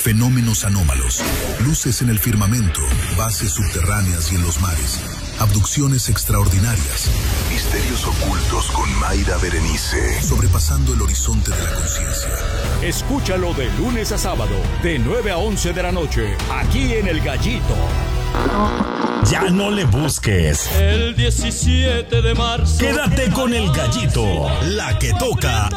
Fenómenos anómalos, luces en el firmamento, bases subterráneas y en los mares, abducciones extraordinarias, misterios ocultos con Mayra Berenice, sobrepasando el horizonte de la conciencia. Escúchalo de lunes a sábado, de 9 a 11 de la noche, aquí en El Gallito. Ya no le busques. El 17 de marzo. Quédate con El Gallito, la que toca